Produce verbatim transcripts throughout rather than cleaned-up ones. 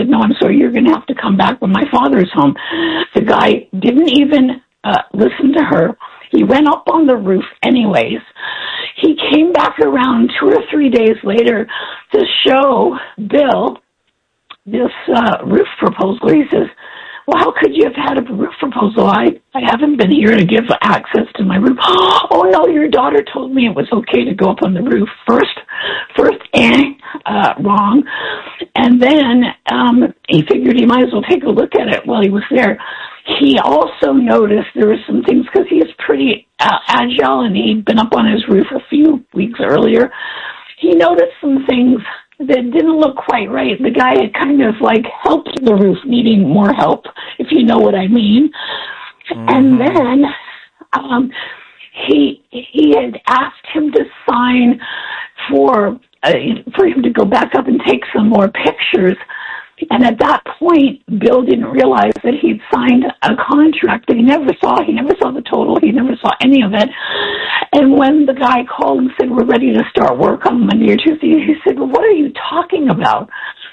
said, no, I'm sorry, you're going to have to come back when my father's home. The guy didn't even uh, listen to her. He went up on the roof anyways. He came back around two or three days later to show Bill this uh, roof proposal. He says, well, how could you have had a roof proposal? I, I haven't been here to give access to my roof. Oh, no, your daughter told me it was okay to go up on the roof. First, first, eh, uh, wrong. And then um, he figured he might as well take a look at it while he was there. He also noticed there were some things, because he is pretty uh, agile, and he'd been up on his roof a few weeks earlier. He noticed some things that didn't look quite right. The guy had kind of like helped the roof, needing more help, if you know what I mean. Mm-hmm. And then um, he he had asked him to sign for uh, for him to go back up and take some more pictures. And at that point, Bill didn't realize that he'd signed a contract that he never saw. He never saw the total. He never saw any of it. And when the guy called and said, we're ready to start work on Monday or Tuesday, he said, well, what are you talking about?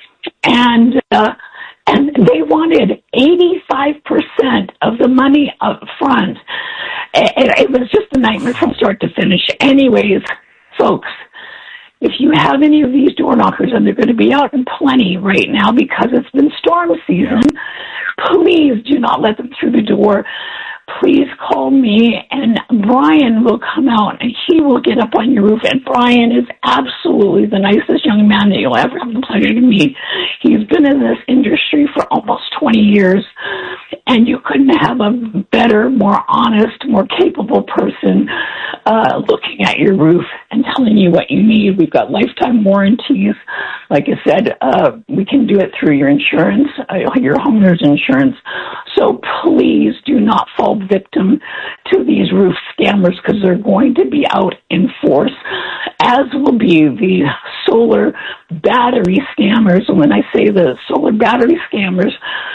And uh, and they wanted eighty-five percent of the money up front. It, it was just a nightmare from start to finish. Anyways, folks, if you have any of these door knockers, and they're going to be out in plenty right now because it's been storm season, please do not let them through the door. Please call me, and Brian will come out, and he will get up on your roof. And Brian is absolutely the nicest young man that you'll ever have the pleasure to meet. He's been in this industry for almost twenty years, and you couldn't have a better, more honest, more capable person uh, looking at your roof and telling you what you need. We've got lifetime warranties. Like I said, uh, we can do it through your insurance, uh, your homeowner's insurance. So please do not fall victim to these roof scammers, because they're going to be out in force, as will be the solar battery scammers. And when I say the solar battery scammers,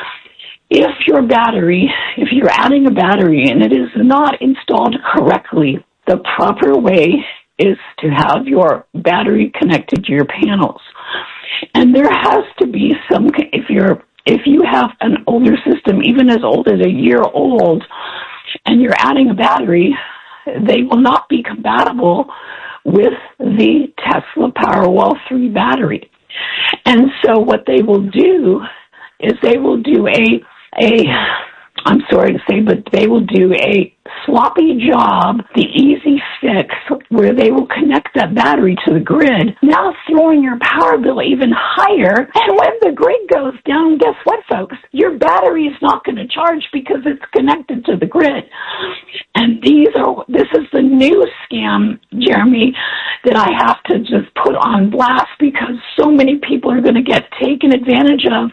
if your battery, if you're adding a battery and it is not installed correctly, the proper way is to have your battery connected to your panels. And there has to be some, if you're If you have an older system, even as old as a year old, and you're adding a battery, they will not be compatible with the Tesla Powerwall three battery. And so what they will do is they will do a, a I'm sorry to say, but they will do a sloppy job, the easy fix, where they will connect that battery to the grid, now throwing your power bill even higher. And when the grid goes down, guess what, folks? Your battery is not going to charge because it's connected to the grid. And these are, this is the new scam, Jeremy, that I have to just put on blast, because so many people are going to get taken advantage of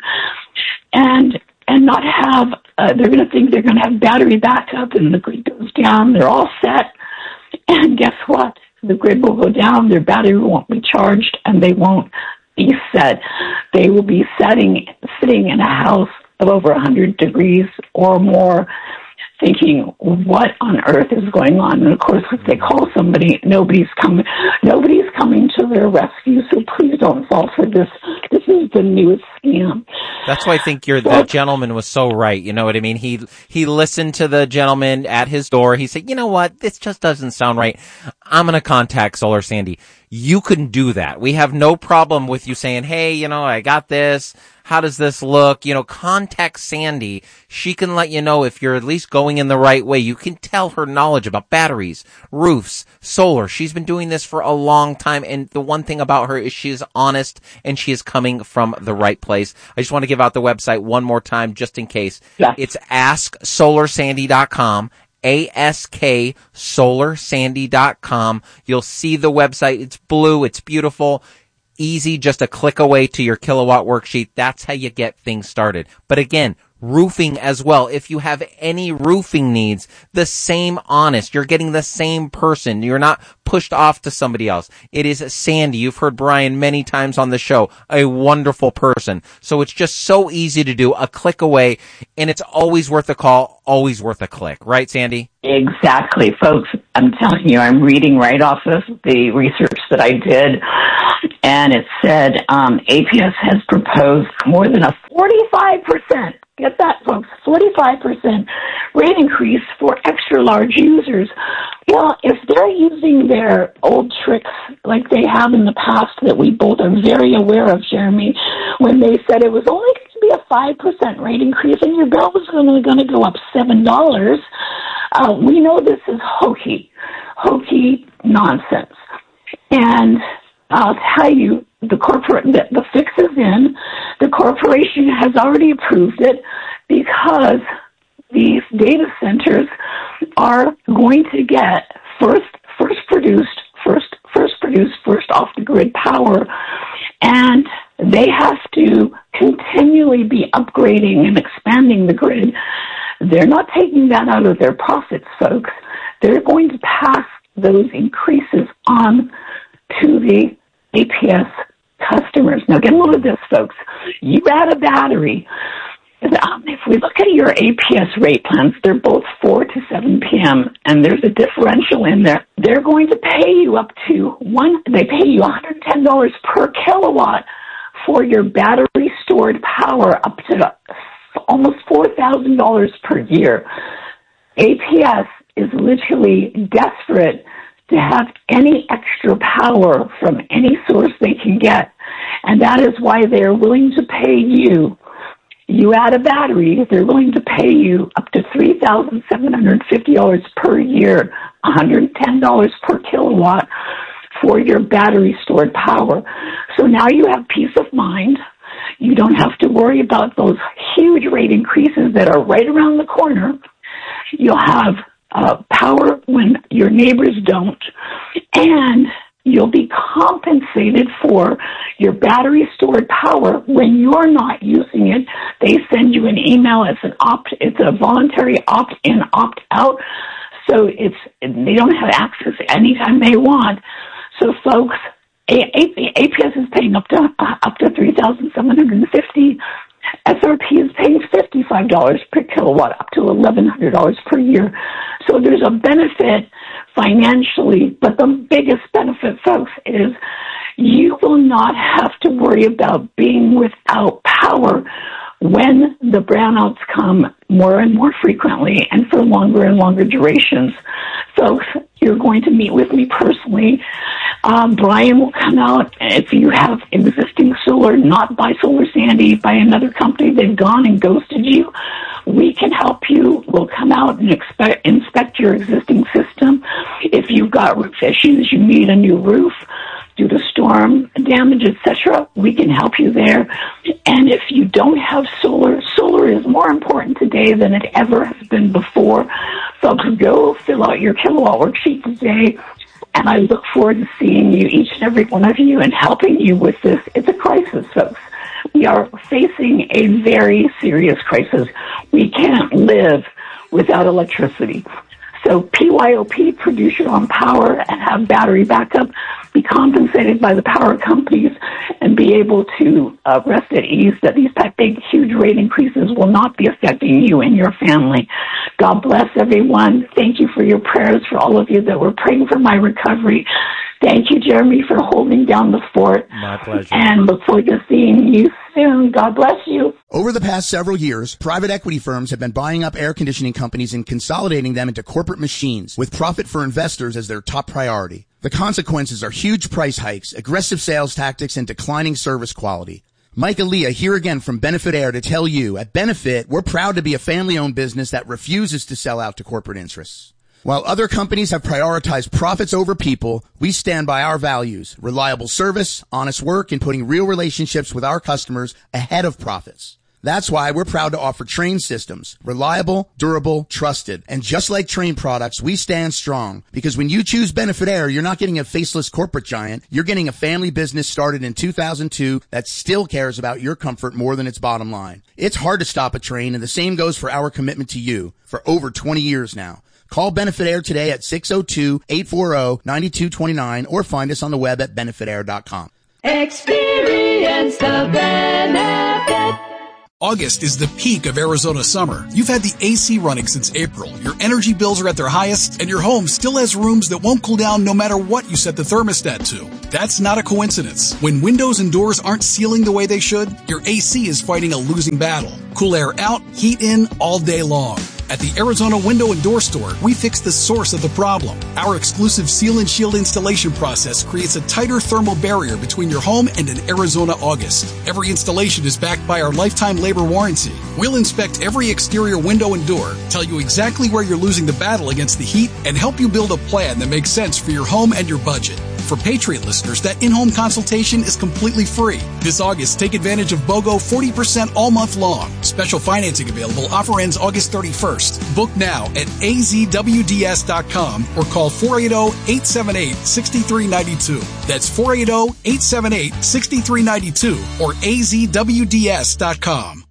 and and not have, uh, they're going to think they're going to have battery backup, and the grid goes down, they're all set, and guess what? The grid will go down, their battery won't be charged, and they won't be set. They will be setting, sitting in a house of over one hundred degrees or more, thinking, what on earth is going on? And of course, if they call somebody, nobody's coming, nobody's coming to their rescue. So please don't fall for this. This is the newest scam. That's why I think you're, that gentleman was so right. You know what I mean? He, he listened to the gentleman at his door. He said, you know what? This just doesn't sound right. I'm going to contact Solar Sandy. You can do that. We have no problem with you saying, hey, you know, I got this. How does this look? You know, contact Sandy. She can let you know if you're at least going in the right way. You can tell her knowledge about batteries, roofs, solar. She's been doing this for a long time. And the one thing about her is she is honest and she is coming from the right place. I just want to give out the website one more time just in case. Yeah. It's ask solar sandy dot com. ask solar sandy dot com. You'll see the website. It's blue. It's beautiful. Easy, just a click away to your kilowatt worksheet. That's how you get things started. But again, roofing as well. If you have any roofing needs, the same honest. You're getting the same person. You're not pushed off to somebody else. It is Sandy. You've heard Brian many times on the show. A wonderful person. So it's just so easy to do. A click away, and it's always worth a call, always worth a click. Right, Sandy? Exactly, folks. I'm telling you, I'm reading right off of the research that I did. and it said um, A P S has proposed more than a forty-five percent, get that folks, forty-five percent rate increase for extra large users. Well, if they're using their old tricks like they have in the past that we both are very aware of, Jeremy, when they said it was only going to be a five percent rate increase and your bill was only going to go up seven dollars, uh, we know this is hokey, hokey nonsense. And I'll tell you, the corporate, the, the fix is in. The corporation has already approved it because these data centers are going to get first, first produced, first, first produced, first off the grid power, and they have to continually be upgrading and expanding the grid. They're not taking that out of their profits, folks. They're going to pass those increases on to the A P S customers. Now get a load of this, folks. You add a battery. Um, if we look at your A P S rate plans, they're both four to seven p.m., and there's a differential in there. They're going to pay you up to one, they pay you one hundred ten dollars per kilowatt for your battery stored power, up to almost four thousand dollars per year. A P S is literally desperate to have any extra power from any source they can get. And that is why they're willing to pay you. You add a battery, they're willing to pay you up to three thousand seven hundred fifty dollars per year, one hundred ten dollars per kilowatt for your battery stored power. So now you have peace of mind. You don't have to worry about those huge rate increases that are right around the corner. You'll have Uh, power when your neighbors don't, and you'll be compensated for your battery stored power when you're not using it. They send you an email. It's an opt, it's a voluntary opt-in, opt-out, so it's they don't have access anytime they want. So, folks, A- A- APS is paying up to uh, up to three thousand seven hundred fifty dollars. S R P is paying fifty-five dollars per kilowatt, up to eleven hundred dollars per year. So there's a benefit financially, but the biggest benefit, folks, is you will not have to worry about being without power when the brownouts come more and more frequently and for longer and longer durations. Folks, you're going to meet with me personally. Um, Brian will come out. If you have existing solar, not by Solar Sandy, by another company, they've gone and ghosted you, we can help you. We'll come out and expect, inspect your existing system. If you've got roof issues, you need a new roof due to storm damage, et cetera, we can help you there. And if you don't have solar, solar is more important today than it ever has been before. Folks, go fill out your kilowatt worksheet today, and I look forward to seeing you, each and every one of you, and helping you with this. It's a crisis, folks. We are facing a very serious crisis. We can't live without electricity. So P Y O P, produce your own power and have battery backup, be compensated by the power companies, and be able to uh, rest at ease that these type big, huge rate increases will not be affecting you and your family. God bless everyone. Thank you for your prayers, for all of you that were praying for my recovery. Thank you, Jeremy, for holding down the fort. My pleasure. And look forward to seeing you soon. God bless you. Over the past several years, private equity firms have been buying up air conditioning companies and consolidating them into corporate machines, with profit for investors as their top priority. The consequences are huge price hikes, aggressive sales tactics, and declining service quality. Mike Aaliyah here again from Benefit Air to tell you, at Benefit, we're proud to be a family-owned business that refuses to sell out to corporate interests. While other companies have prioritized profits over people, we stand by our values: reliable service, honest work, and putting real relationships with our customers ahead of profits. That's why we're proud to offer Trane systems. Reliable, durable, trusted. And just like Trane products, we stand strong. Because when you choose Benefit Air, you're not getting a faceless corporate giant. You're getting a family business started in two thousand two that still cares about your comfort more than its bottom line. It's hard to stop a Trane, and the same goes for our commitment to you for over twenty years now. Call Benefit Air today at six oh two, eight four oh, nine two two nine or find us on the web at benefit air dot com. Experience the benefit. August is the peak of Arizona summer. You've had the A C running since April. Your energy bills are at their highest, and your home still has rooms that won't cool down no matter what you set the thermostat to. That's not a coincidence. When windows and doors aren't sealing the way they should, your A C is fighting a losing battle. Cool air out, heat in all day long. At the Arizona Window and Door Store, we fix the source of the problem. Our exclusive Seal and Shield installation process creates a tighter thermal barrier between your home and an Arizona August. Every installation is backed by our lifetime labor warranty. We'll inspect every exterior window and door, tell you exactly where you're losing the battle against the heat, and help you build a plan that makes sense for your home and your budget. For Patriot listeners, that in-home consultation is completely free. This August, take advantage of BOGO forty percent all month long. Special financing available. Offer ends August thirty-first. Book now at A Z W D S dot com or call four eight zero, eight seven eight, six three nine two. That's four eight zero, eight seven eight, six three nine two or A Z W D S dot com.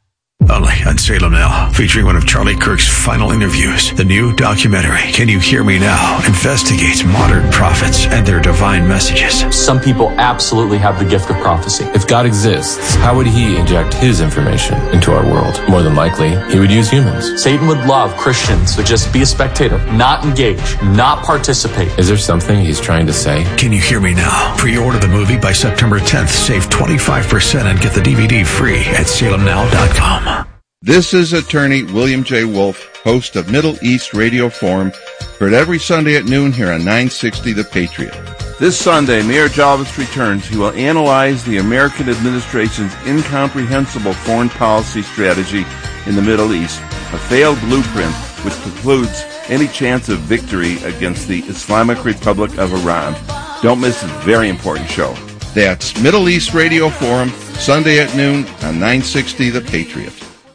Only on Salem Now, featuring one of Charlie Kirk's final interviews. The new documentary, Can You Hear Me Now?, investigates modern prophets and their divine messages. Some people absolutely have the gift of prophecy. If God exists, how would he inject his information into our world? More than likely, he would use humans. Satan would love Christians to just be a spectator, not engage, not participate. Is there something he's trying to say? Can You Hear Me Now? Pre-order the movie by September tenth. Save twenty-five percent and get the D V D free at salem now dot com. This is attorney William J. Wolf, host of Middle East Radio Forum, heard every Sunday at noon here on nine sixty The Patriot. This Sunday, Mayor Jalvis returns. He will analyze the American administration's incomprehensible foreign policy strategy in the Middle East, a failed blueprint which precludes any chance of victory against the Islamic Republic of Iran. Don't miss this very important show. That's Middle East Radio Forum, Sunday at noon on nine sixty The Patriot.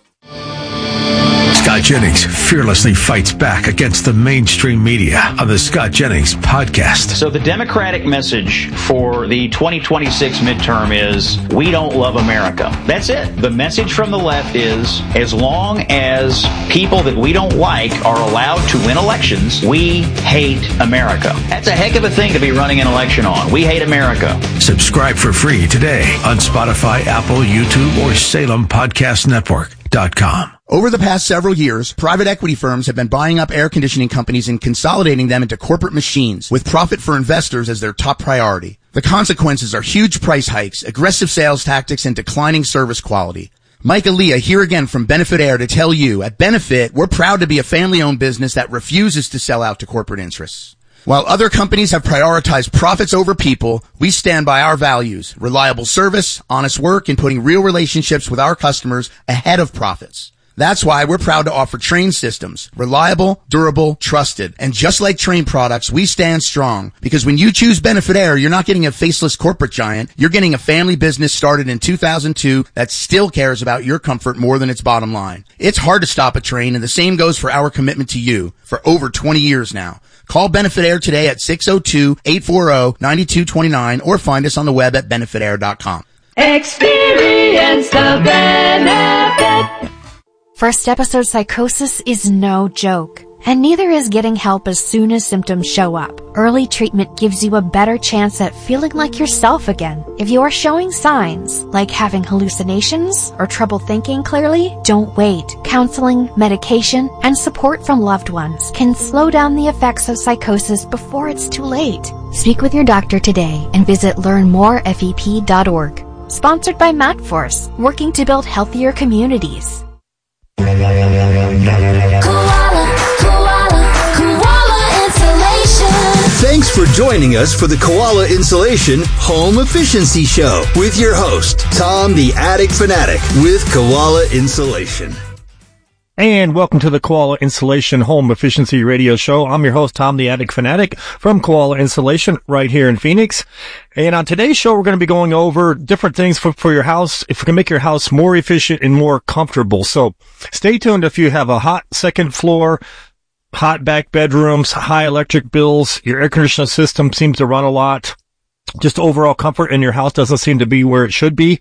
Scott Jennings fearlessly fights back against the mainstream media on the Scott Jennings Podcast. So the Democratic message for the twenty twenty-six midterm is, we don't love America. That's it. The message from the left is, as long as people that we don't like are allowed to win elections, we hate America. That's a heck of a thing to be running an election on. We hate America. Subscribe for free today on Spotify, Apple, YouTube, or Salem Podcast Network dot com. Over the past several years, private equity firms have been buying up air conditioning companies and consolidating them into corporate machines, with profit for investors as their top priority. The consequences are huge price hikes, aggressive sales tactics, and declining service quality. Mike Aaliyah here again from Benefit Air to tell you, at Benefit, we're proud to be a family-owned business that refuses to sell out to corporate interests. While other companies have prioritized profits over people, we stand by our values: reliable service, honest work, and putting real relationships with our customers ahead of profits. That's why we're proud to offer Trane systems. Reliable, durable, trusted. And just like Trane products, we stand strong. Because when you choose Benefit Air, you're not getting a faceless corporate giant. You're getting a family business started in two thousand two that still cares about your comfort more than its bottom line. It's hard to stop a Trane, and the same goes for our commitment to you for over twenty years now. Call Benefit Air today at six oh two, eight four zero, nine two two nine or find us on the web at benefit air dot com. Experience the benefit. First episode psychosis is no joke, and neither is getting help as soon as symptoms show up. Early treatment gives you a better chance at feeling like yourself again. If you are showing signs, like having hallucinations or trouble thinking clearly, don't wait. Counseling, medication, and support from loved ones can slow down the effects of psychosis before it's too late. Speak with your doctor today and visit learn more f e p dot org. Sponsored by MatForce, working to build healthier communities. Koala, koala, koala insulation. Thanks for joining us for the Koala Insulation Home Efficiency Show with your host, Tom the Attic Fanatic with Koala Insulation. And welcome to the Koala Insulation Home Efficiency Radio Show. I'm your host, Tom the Attic Fanatic from Koala Insulation right here in Phoenix. And on today's show, we're going to be going over different things for, for your house, if we can make your house more efficient and more comfortable. So stay tuned if you have a hot second floor, hot back bedrooms, high electric bills, your air conditioning system seems to run a lot, just overall comfort in your house doesn't seem to be where it should be.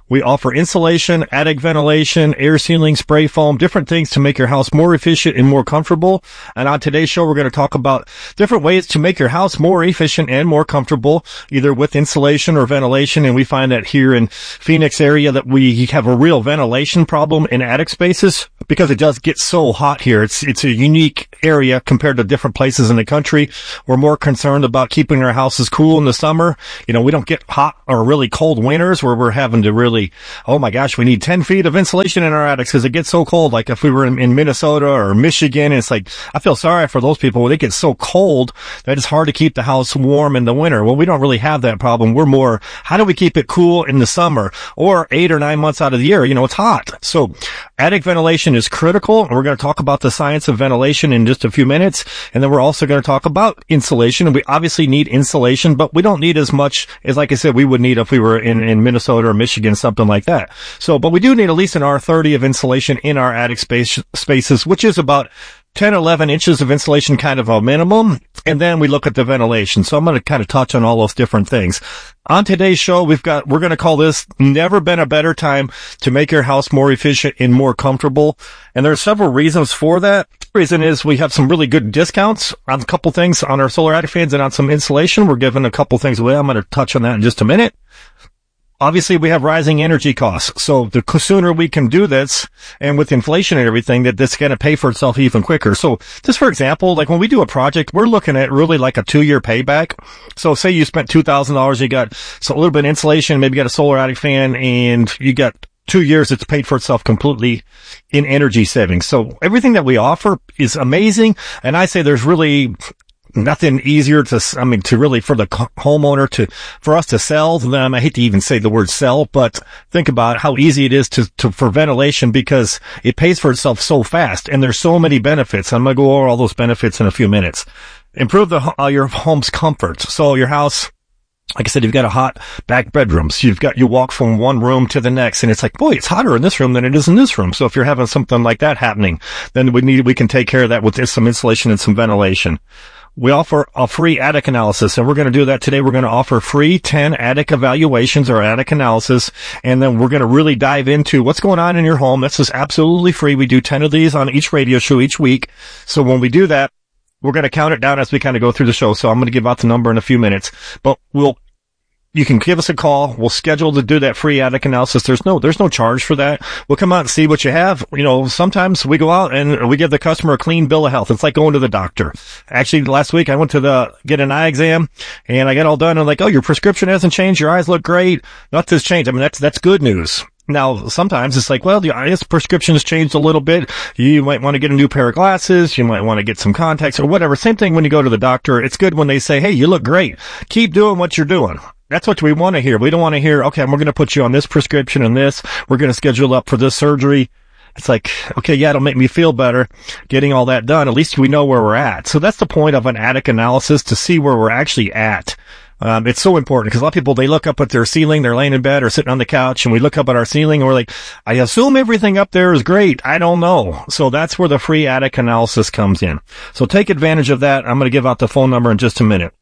We offer insulation, attic ventilation, air sealing, spray foam, different things to make your house more efficient and more comfortable. And on today's show, we're going to talk about different ways to make your house more efficient and more comfortable, either with insulation or ventilation. And we find that here in Phoenix area that we have a real ventilation problem in attic spaces because it does get so hot here. It's, it's a unique area compared to different places in the country. We're more concerned about keeping our houses cool in the summer. You know, we don't get hot or really cold winters where we're having to really, oh my gosh, we need ten feet of insulation in our attics because it gets so cold. Like if we were in, in Minnesota or Michigan, it's like, I feel sorry for those people when it gets so cold that it's hard to keep the house warm in the winter. Well, we don't really have that problem. We're more, how do we keep it cool in the summer or eight or nine months out of the year? You know, it's hot. So attic ventilation is critical. We're going to talk about the science of ventilation in just a few minutes. And then we're also going to talk about insulation. We obviously need insulation, but we don't need as much as, like I said, we would need if we were in, in Minnesota or Michigan, something like that. So, but we do need at least an R thirty of insulation in our attic space, spaces, which is about ten, eleven inches of insulation, kind of a minimum. And then we look at the ventilation. So I'm going to kind of touch on all those different things. On today's show, we've got, we're going to call this Never Been a Better Time to Make Your House More Efficient and More Comfortable. And there are several reasons for that. The reason is we have some really good discounts on a couple things on our solar attic fans and on some insulation. We're giving a couple things away. I'm going to touch on that in just a minute. Obviously, we have rising energy costs. So the sooner we can do this, and with inflation and everything, that this is going to pay for itself even quicker. So just for example, like when we do a project, we're looking at really like a two-year payback. So say you spent two thousand dollars, you got so a little bit of insulation, maybe you got a solar attic fan, and you got two years, it's paid for itself completely in energy savings. So everything that we offer is amazing. And I say there's really nothing easier to, I mean, to really, for the homeowner to, for us to sell them. I hate to even say the word sell, but think about how easy it is to, to, for ventilation because it pays for itself so fast and there's so many benefits. I'm going to go over all those benefits in a few minutes. Improve the, uh, your home's comfort. So your house, like I said, you've got a hot back bedroom. So you've got, you walk from one room to the next and it's like, boy, it's hotter in this room than it is in this room. So if you're having something like that happening, then we need, we can take care of that with some insulation and some ventilation. We offer a free attic analysis, and we're going to do that today. We're going to offer free ten attic evaluations or attic analysis, and then we're going to really dive into what's going on in your home. This is absolutely free. We do ten of these on each radio show each week. So when we do that, we're going to count it down as we kind of go through the show. So I'm going to give out the number in a few minutes, but we'll you can give us a call. We'll schedule to do that free attic analysis. There's no, there's no charge for that. We'll come out and see what you have. You know, sometimes we go out and we give the customer a clean bill of health. It's like going to the doctor. Actually, last week I went to the, get an eye exam and I got all done and like, oh, your prescription hasn't changed. Your eyes look great. Nothing's changed. I mean, that's, that's good news. Now, sometimes it's like, well, the eyes prescription has changed a little bit. You might want to get a new pair of glasses. You might want to get some contacts or whatever. Same thing when you go to the doctor. It's good when they say, hey, you look great. Keep doing what you're doing. That's what we want to hear. We don't want to hear, okay, we're going to put you on this prescription and this. We're going to schedule up for this surgery. It's like, okay, yeah, it'll make me feel better getting all that done. At least we know where we're at. So that's the point of an attic analysis, to see where we're actually at. Um, it's so important because a lot of people, they look up at their ceiling, they're laying in bed or sitting on the couch, and we look up at our ceiling and we're like, I assume everything up there is great. I don't know. So that's where the free attic analysis comes in. So take advantage of that. I'm going to give out the phone number in just a minute.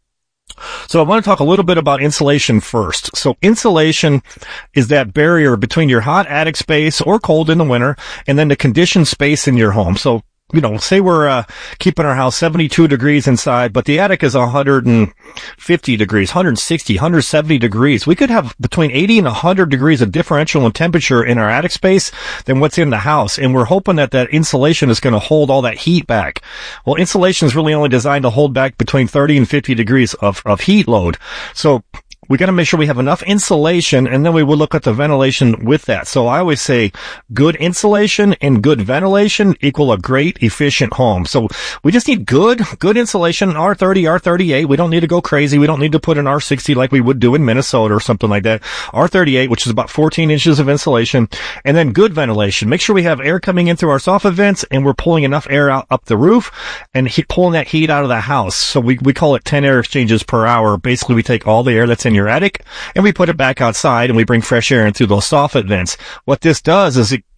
So I want to talk a little bit about insulation first. So insulation is that barrier between your hot attic space or cold in the winter and then the conditioned space in your home. So, you know, say we're uh, keeping our house seventy-two degrees inside, but the attic is one hundred fifty degrees, one hundred sixty, one hundred seventy degrees. We could have between eighty and one hundred degrees of differential in temperature in our attic space than what's in the house. And we're hoping that that insulation is going to hold all that heat back. Well, insulation is really only designed to hold back between thirty and fifty degrees of, of heat load. So we got to make sure we have enough insulation, and then we will look at the ventilation with that. So I always say good insulation and good ventilation equal a great, efficient home. So we just need good, good insulation, R thirty, R thirty-eight. We don't need to go crazy. We don't need to put an R sixty like we would do in Minnesota or something like that. R thirty-eight, which is about fourteen inches of insulation, and then good ventilation. Make sure we have air coming in through our soffit vents, and we're pulling enough air out up the roof and he, pulling that heat out of the house. So we, we call it ten air exchanges per hour. Basically, we take all the air that's in your attic and we put it back outside and we bring fresh air in through those soffit vents. What this does is it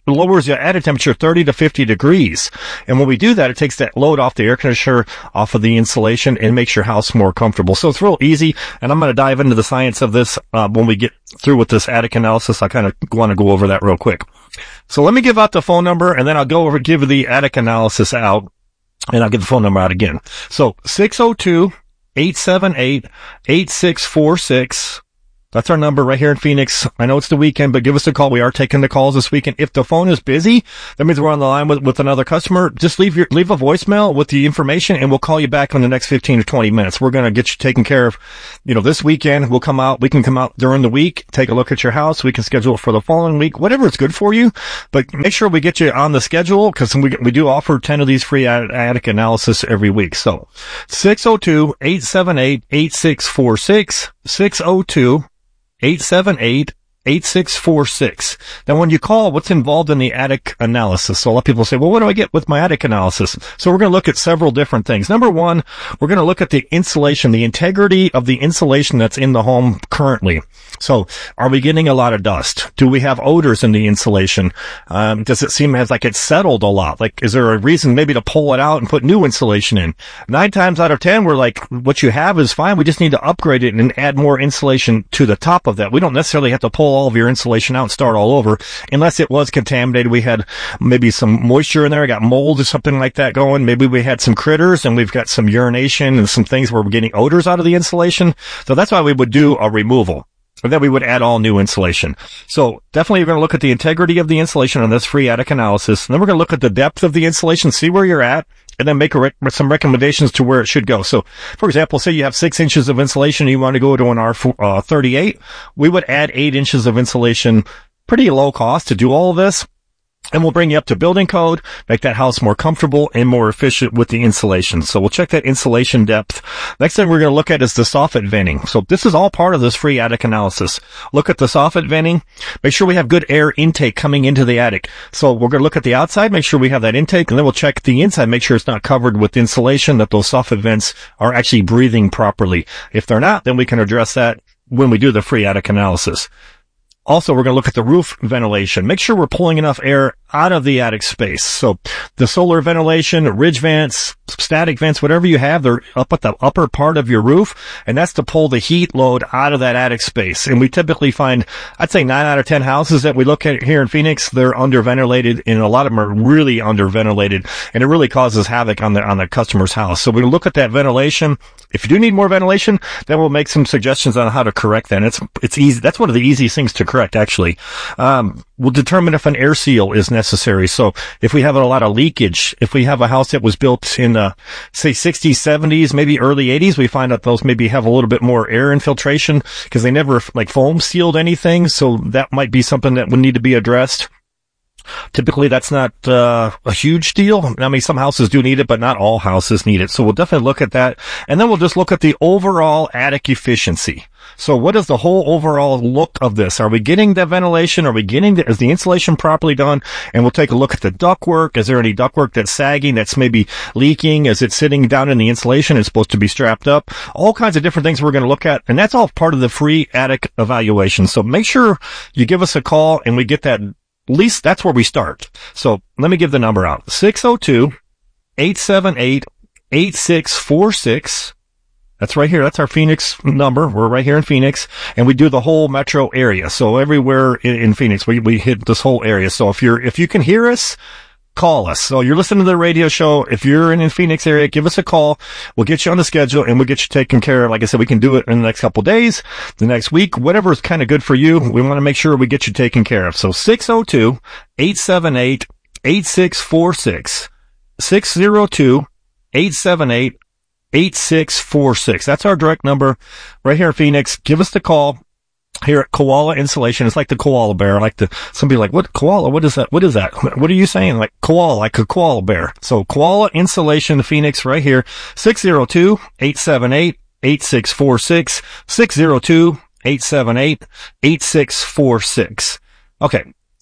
lowers the attic temperature thirty to fifty degrees. And when we do that, it takes that load off the air conditioner, off of the insulation, and makes your house more comfortable. So it's real easy, and I'm going to dive into the science of this uh, when we get through with this attic analysis. I kind of want to go over that real quick. So let me give out the phone number, and then I'll go over give the attic analysis out, and I'll give the phone number out again. So six oh two, eight seven eight, eight six four six. That's our number right here in Phoenix. I know it's the weekend, but give us a call. We are taking the calls this weekend. If the phone is busy, that means we're on the line with, with another customer. Just leave your, leave a voicemail with the information, and we'll call you back in the next fifteen or twenty minutes. We're going to get you taken care of, you know, this weekend. We'll come out. We can come out during the week, take a look at your house. We can schedule it for the following week, whatever is good for you. But make sure we get you on the schedule, because we, we do offer ten of these free attic analysis every week. So six oh two, eight seven eight, eight six four six, six oh two, eight seven eight, eight six four six. Now, when you call, what's involved in the attic analysis? So a lot of people say, well, what do I get with my attic analysis? So we're going to look at several different things. Number one, we're going to look at the insulation, the integrity of the insulation that's in the home currently. So are we getting a lot of dust? Do we have odors in the insulation? Um, does it seem as like it's settled a lot? Like, is there a reason maybe to pull it out and put new insulation in? Nine times out of ten, we're like, what you have is fine. We just need to upgrade it and add more insulation to the top of that. We don't necessarily have to pull all of your insulation out and start all over, unless it was contaminated. We had maybe some moisture in there, got mold or something like that going. Maybe we had some critters and we've got some urination and some things where we're getting odors out of the insulation. So that's why we would do a removal. And then we would add all new insulation. So definitely you're going to look at the integrity of the insulation on this free attic analysis. And then we're going to look at the depth of the insulation, see where you're at, and then make a rec- some recommendations to where it should go. So, for example, say you have six inches of insulation and you want to go to an R thirty-eight. We would add eight inches of insulation, pretty low cost to do all of this. And we'll bring you up to building code, make that house more comfortable and more efficient with the insulation. So we'll check that insulation depth. Next thing we're going to look at is the soffit venting. So this is all part of this free attic analysis. Look at the soffit venting. Make sure we have good air intake coming into the attic. So we're going to look at the outside, make sure we have that intake, and then we'll check the inside, make sure it's not covered with insulation, that those soffit vents are actually breathing properly. If they're not, then we can address that when we do the free attic analysis. Also, we're going to look at the roof ventilation. Make sure we're pulling enough air out of the attic space. So the solar ventilation, ridge vents, static vents, whatever you have, they're up at the upper part of your roof, and that's to pull the heat load out of that attic space. And we typically find, I'd say nine out of ten houses that we look at here in Phoenix, they're underventilated, and a lot of them are really underventilated, and it really causes havoc on the on the customer's house. So we look at that ventilation. If you do need more ventilation, then we'll make some suggestions on how to correct that. And it's it's easy. That's one of the easiest things to correct, actually. Um, we'll determine if an air seal is necessary. So if we have a lot of leakage, if we have a house that was built in, uh, say, sixties, seventies, maybe early eighties, we find out those maybe have a little bit more air infiltration because they never, like, foam sealed anything. So that might be something that would need to be addressed. Typically, that's not uh, a huge deal. I mean, some houses do need it, but not all houses need it. So we'll definitely look at that. And then we'll just look at the overall attic efficiency. So what is the whole overall look of this? Are we getting the ventilation? Are we getting the, is the insulation properly done? And we'll take a look at the ductwork. Is there any ductwork that's sagging, that's maybe leaking? Is it sitting down in the insulation? It's supposed to be strapped up. All kinds of different things we're going to look at. And that's all part of the free attic evaluation. So make sure you give us a call and we get that. At least that's where we start. So let me give the number out. six oh two, eight seven eight, eight six four six. That's right here. That's our Phoenix number. We're right here in Phoenix, and we do the whole metro area. So everywhere in, in Phoenix, we, we hit this whole area. So if you're, if you can hear us, call us. So you're listening to the radio show. If you're in the Phoenix area, give us a call. We'll get you on the schedule and we'll get you taken care of. Like I said, we can do it in the next couple of days, the next week, whatever is kind of good for you. We want to make sure we get you taken care of. So six oh two, eight seven eight, eight six four six, six oh two, eight seven eight, eight six four six. That's our direct number right here in Phoenix. Give us the call. Here at Koala Insulation, it's like the koala bear. Like the, somebody like, what koala? What is that? What is that? What are you saying? Like koala, like a koala bear. So Koala Insulation Phoenix right here. six oh two, eight seven eight, eight six four six. six oh two, eight seven eight, eight six four six. Okay.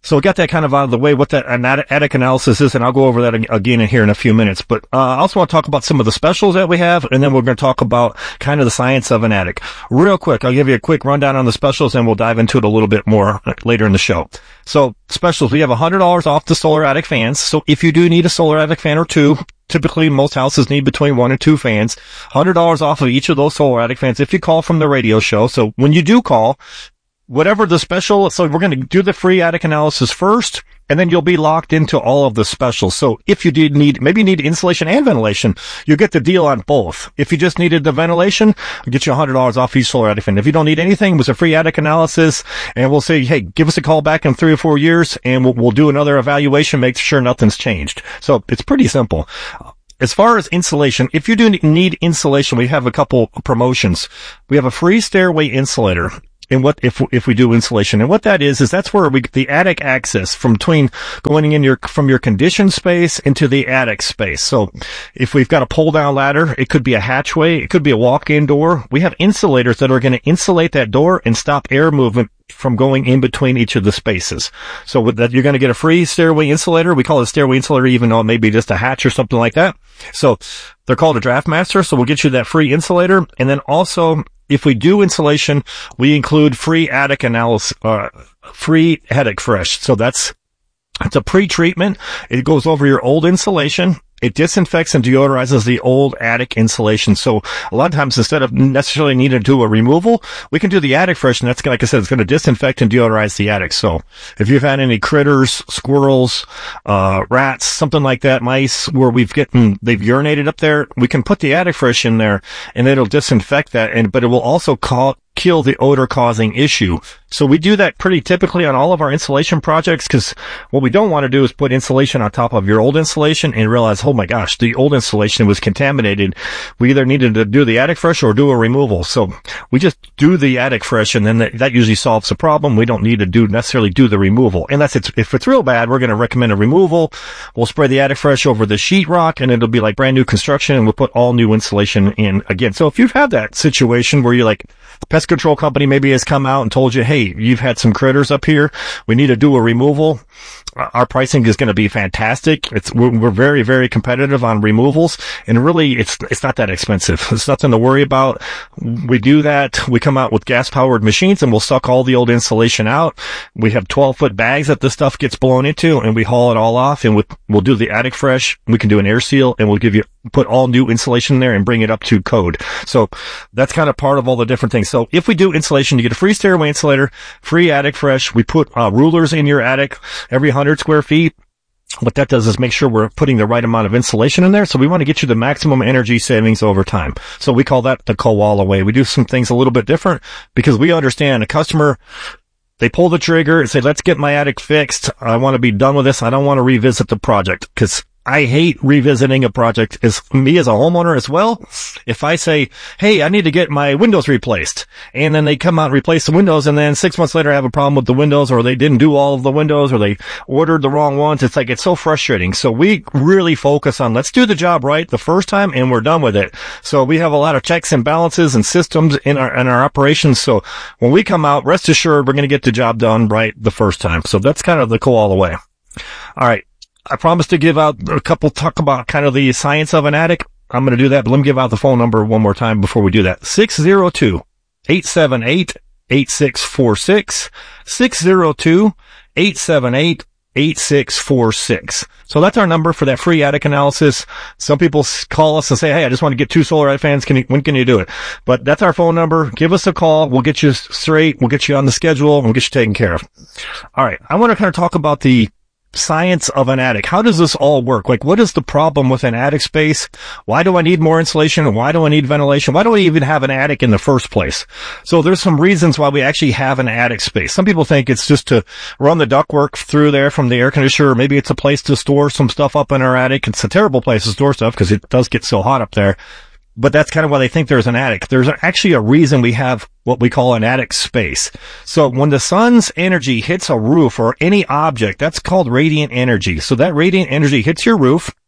So we got that kind of out of the way, what that attic analysis is, and I'll go over that again in here in a few minutes. But uh, I also want to talk about some of the specials that we have, and then we're going to talk about kind of the science of an attic. Real quick, I'll give you a quick rundown on the specials, and we'll dive into it a little bit more later in the show. So specials, we have one hundred dollars off the solar attic fans. So if you do need a solar attic fan or two, typically most houses need between one and two fans, one hundred dollars off of each of those solar attic fans if you call from the radio show. So when you do call, whatever the special, so we're going to do the free attic analysis first, and then you'll be locked into all of the specials. So if you did need, maybe you need insulation and ventilation, you get the deal on both. If you just needed the ventilation, we'll get you one hundred dollars off each solar attic fan. If you don't need anything, it was a free attic analysis, and we'll say, hey, give us a call back in three or four years, and we'll, we'll do another evaluation, make sure nothing's changed. So it's pretty simple. As far as insulation, if you do need insulation, we have a couple promotions. We have a free stairway insulator. And what, if, if we do insulation, and what that is, is that's where we, the attic access from between going in your, from your conditioned space into the attic space. So if we've got a pull down ladder, it could be a hatchway, it could be a walk-in door. We have insulators that are going to insulate that door and stop air movement from going in between each of the spaces. So with that, you're going to get a free stairway insulator. We call it a stairway insulator, even though it may be just a hatch or something like that. So they're called a DraftMaster. So we'll get you that free insulator. And then also, if we do insulation, we include free attic analysis, uh, free attic fresh. So that's, it's a pre-treatment. It goes over your old insulation. It disinfects and deodorizes the old attic insulation. So a lot of times, instead of necessarily needing to do a removal, we can do the attic fresh, and that's, like I said, it's going to disinfect and deodorize the attic. So if you've had any critters, squirrels, uh, rats, something like that, mice, where we've gotten, they've urinated up there, we can put the attic fresh in there, and it'll disinfect that, and but it will also call, kill the odor causing issue. So we do that pretty typically on all of our insulation projects, because what we don't want to do is put insulation on top of your old insulation and realize, oh my gosh, the old insulation was contaminated. We either needed to do the attic fresh or do a removal. So we just do the attic fresh, and then that, that usually solves the problem. We don't need to do necessarily do the removal. And that's it. If it's real bad, we're going to recommend a removal. We'll spray the attic fresh over the sheetrock, and it'll be like brand new construction, and we'll put all new insulation in again. So if you've had that situation where you're like, the pest control company maybe has come out and told you, hey, you've had some critters up here, we need to do a removal, our pricing is going to be fantastic. It's we're, we're very, very competitive on removals, and really it's it's not that expensive. It's nothing to worry about. We do that. We come out with gas-powered machines, and we'll suck all the old insulation out. We have twelve-foot bags that this stuff gets blown into, and we haul it all off, and we, we'll do the attic fresh. We can do an air seal, and we'll give you put all new insulation in there and bring it up to code. So that's kind of part of all the different things. So if we do insulation, you get a free stairway insulator, free attic fresh. We put uh, rulers in your attic every one hundred square feet. What that does is make sure we're putting the right amount of insulation in there. So we want to get you the maximum energy savings over time. So we call that the Koala way. We do some things a little bit different because we understand a customer, they pull the trigger and say, let's get my attic fixed. I want to be done with this. I don't want to revisit the project, because I hate revisiting a project. As me as a homeowner as well, if I say, hey, I need to get my windows replaced, and then they come out and replace the windows, and then six months later I have a problem with the windows, or they didn't do all of the windows, or they ordered the wrong ones, it's like, it's so frustrating. So we really focus on, let's do the job right the first time, and we're done with it. So we have a lot of checks and balances and systems in our, in our operations. So when we come out, rest assured we're going to get the job done right the first time. So that's kind of the Koala way. All right. I promised to give out a couple, talk about kind of the science of an attic. I'm going to do that, but let me give out the phone number one more time before we do that. six oh two, eight seven eight, eight six four six. six oh two, eight seven eight, eight six four six. So that's our number for that free attic analysis. Some people call us and say, hey, I just want to get two solar attic fans. Can you, when can you do it? But that's our phone number. Give us a call. We'll get you straight. We'll get you on the schedule, and we'll get you taken care of. All right. I want to kind of talk about the science of an attic. How does this all work? Like, what is the problem with an attic space? Why do I need more insulation? Why do I need ventilation? Why do I even have an attic in the first place? So there's some reasons why we actually have an attic space. Some people think it's just to run the ductwork through there from the air conditioner. Maybe it's a place to store some stuff up in our attic. It's a terrible place to store stuff because it does get so hot up there. But that's kind of why they think there's an attic. There's actually a reason we have what we call an attic space. So when the sun's energy hits a roof or any object, that's called radiant energy. So that radiant energy hits your roof.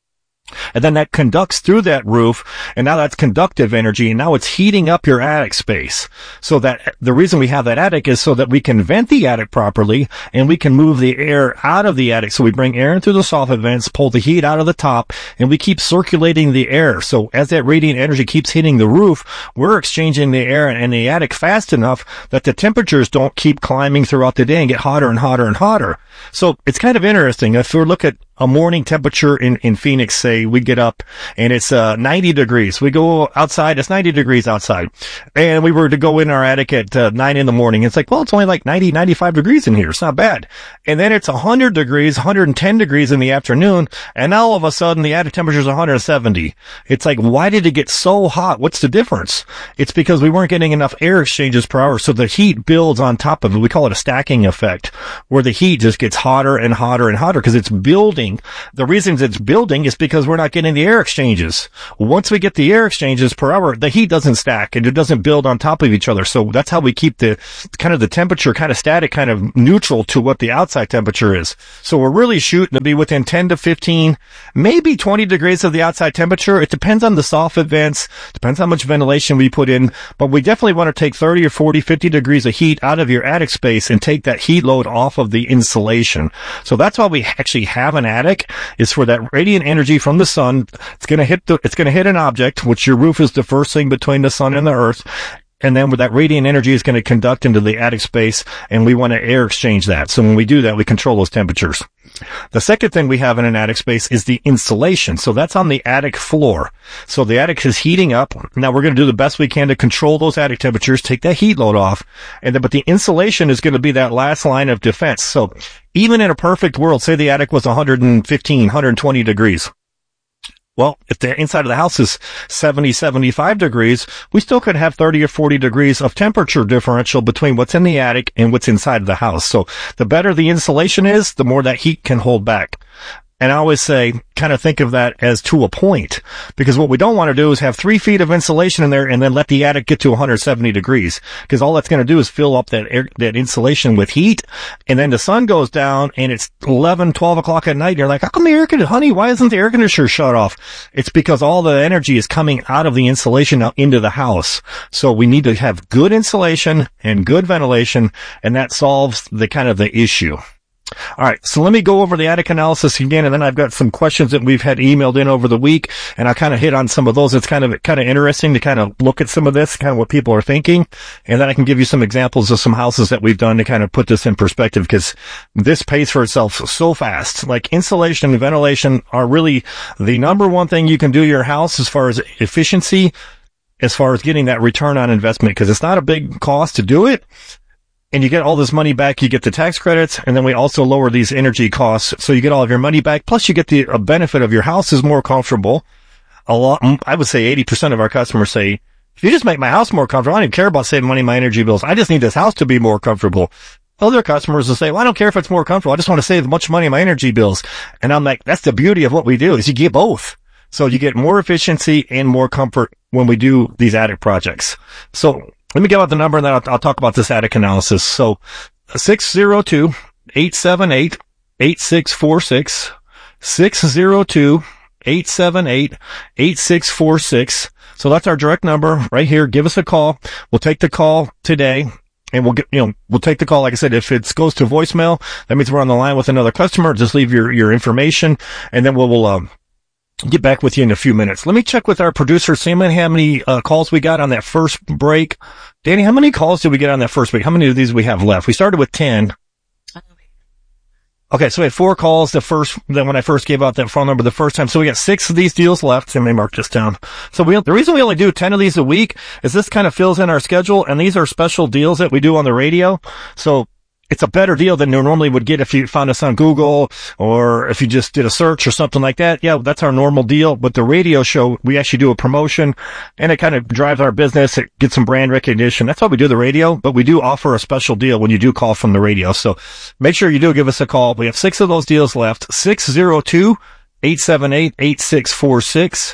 And then that conducts through that roof, and now that's conductive energy, and now it's heating up your attic space. So that the reason we have that attic is so that we can vent the attic properly, and we can move the air out of the attic. So we bring air in through the soffit vents, pull the heat out of the top, and we keep circulating the air. So as that radiant energy keeps hitting the roof, we're exchanging the air in the attic fast enough that the temperatures don't keep climbing throughout the day and get hotter and hotter and hotter. So it's kind of interesting. If we look at a morning temperature in, in Phoenix, say we get up and it's uh ninety degrees. We go outside, it's ninety degrees outside. And we were to go in our attic at uh, nine in the morning. It's like, well, it's only like ninety, ninety-five degrees in here. It's not bad. And then it's one hundred degrees, one hundred ten degrees in the afternoon. And now all of a sudden the attic temperature is one hundred seventy. It's like, why did it get so hot? What's the difference? It's because we weren't getting enough air exchanges per hour. So the heat builds on top of it. We call it a stacking effect, where the heat just gets hotter and hotter and hotter because it's building. The reasons it's building is because we're not getting the air exchanges. Once we get the air exchanges per hour, the heat doesn't stack and it doesn't build on top of each other. So that's how we keep the kind of the temperature kind of static, kind of neutral to what the outside temperature is. So we're really shooting to be within ten to fifteen, maybe twenty degrees of the outside temperature. It depends on the soffit vents, depends how much ventilation we put in, but we definitely want to take thirty or forty, fifty degrees of heat out of your attic space and take that heat load off of the insulation. So that's why we actually have an attic, is for that radiant energy from the sun. It's going to hit the, it's going to hit an object, which your roof is the first thing between the sun and the earth. And then with that radiant energy is going to conduct into the attic space, and we want to air exchange that. So when we do that, we control those temperatures. The second thing we have in an attic space is the insulation. So that's on the attic floor. So the attic is heating up. Now we're going to do the best we can to control those attic temperatures, take that heat load off. And then, but the insulation is going to be that last line of defense. So even in a perfect world, say the attic was one hundred fifteen, one hundred twenty degrees. Well, if the inside of the house is seventy, seventy-five degrees, we still could have thirty or forty degrees of temperature differential between what's in the attic and what's inside of the house. So the better the insulation is, the more that heat can hold back. And I always say, kind of think of that as to a point, because what we don't want to do is have three feet of insulation in there and then let the attic get to one hundred seventy degrees, because all that's going to do is fill up that air, that insulation with heat. And then the sun goes down and it's eleven, twelve o'clock at night. And you're like, how come the air conditioner, honey, why isn't the air conditioner shut off? It's because all the energy is coming out of the insulation out into the house. So we need to have good insulation and good ventilation, and that solves the kind of the issue. All right, so let me go over the attic analysis again, and then I've got some questions that we've had emailed in over the week, and I'll kind of hit on some of those. It's kind of kind of interesting to kind of look at some of this, kind of what people are thinking, and then I can give you some examples of some houses that we've done to kind of put this in perspective, because this pays for itself so fast. Like insulation and ventilation are really the number one thing you can do to your house as far as efficiency, as far as getting that return on investment, because it's not a big cost to do it. And you get all this money back, you get the tax credits, and then we also lower these energy costs, so you get all of your money back, plus you get the a benefit of your house is more comfortable. A lot, I would say eighty percent of our customers say, if you just make my house more comfortable, I don't even care about saving money on my energy bills. I just need this house to be more comfortable. Other customers will say, well, I don't care if it's more comfortable. I just want to save as much money on my energy bills. And I'm like, that's the beauty of what we do, is you get both. So you get more efficiency and more comfort when we do these attic projects. So let me give out the number, and then I'll, I'll talk about this attic analysis. So six zero two, eight seven eight, eight six four six, six zero two, eight seven eight, eight six four six. So that's our direct number right here. Give us a call. We'll take the call today, and we'll get, you know, we'll take the call. Like I said, if it goes to voicemail, that means we're on the line with another customer. Just leave your, your information, and then we'll, we'll, um, get back with you in a few minutes. Let me check with our producer, Sam, how many uh, calls we got on that first break. Danny, how many calls did we get on that first break? How many of these do we have left? We started with ten. Okay, so we had four calls the first, then when I first gave out that phone number the first time. So we got six of these deals left. Let me mark this down. So we, the reason we only do ten of these a week is this kind of fills in our schedule, and these are special deals that we do on the radio. So it's a better deal than you normally would get if you found us on Google or if you just did a search or something like that. Yeah, that's our normal deal. But the radio show, we actually do a promotion, and it kind of drives our business. It gets some brand recognition. That's why we do the radio, but we do offer a special deal when you do call from the radio. So make sure you do give us a call. We have six of those deals left. six zero two, eight seven eight, eight six four six.